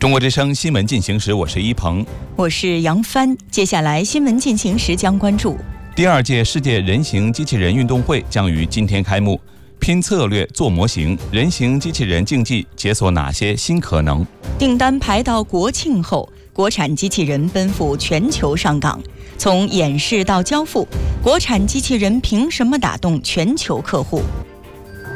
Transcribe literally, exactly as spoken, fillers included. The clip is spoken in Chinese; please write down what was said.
中国之声新闻进行时，我是一鹏， 我是杨帆。接下来新闻进行时将关注第二届世界人形机器人运动会将于今天开幕，拼策略做模型，人形机器人竞技解锁哪些新可能？ 订单排到国庆后，国产机器人奔赴全球上岗。从演示到交付，国产机器人凭什么打动全球客户？